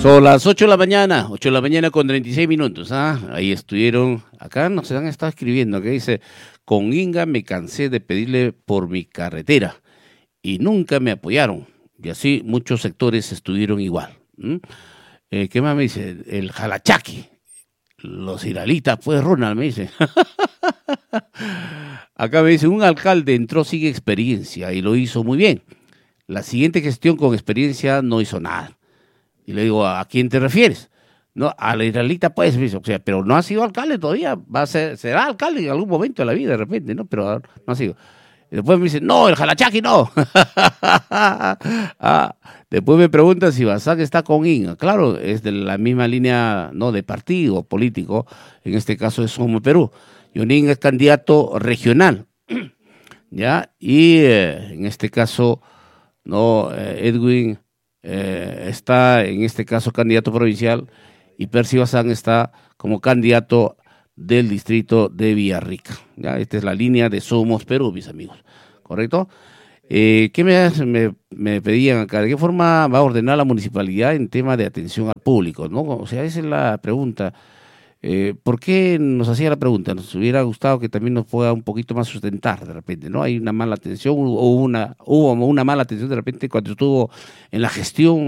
Son las 8 de la mañana, 8 de la mañana con 36 minutos. Ahí estuvieron, acá nos han estado escribiendo, que dice, con Inga me cansé de pedirle por mi carretera y nunca me apoyaron. Y así muchos sectores estuvieron igual. ¿Qué más me dice? El Jalachaqui. Los iralitas, pues, Ronald, me dice. Acá me dice, un alcalde entró sin experiencia y lo hizo muy bien. La siguiente gestión con experiencia no hizo nada. Y le digo, ¿a quién te refieres? No, a la israelita, pues, o sea, pero no ha sido alcalde todavía, será alcalde en algún momento de la vida, de repente, ¿no? Pero no ha sido. Y después me dice, no, el Jalachaqui no. Después me pregunta si Basak está con Inga. Claro, es de la misma línea, no, de partido político, en este caso es Somos Perú. Yonín es candidato regional, ¿ya? Y en este caso, no, Edwin está en este caso candidato provincial y Percy Bazán está como candidato del distrito de Villarrica. ¿Ya? Esta es la línea de Somos Perú, mis amigos, ¿correcto? ¿Qué me pedían acá? ¿De qué forma va a ordenar la municipalidad en tema de atención al público? ¿No? O sea, esa es la pregunta. ¿Por qué nos hacía la pregunta? Nos hubiera gustado que también nos pueda un poquito más sustentar de repente, ¿no? Hay una mala atención, hubo una mala atención de repente cuando estuvo en la gestión